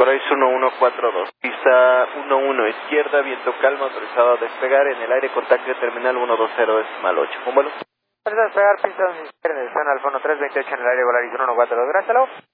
Corais 1142, pista 11 izquierda, viento calma, autorizado a despegar en el aire, contacto terminal 120.8. ¿Un vuelo? Puedes despegar, pista 11 izquierda, están Alfa 1328 en el aire, Volaris 1142, gracias, hello.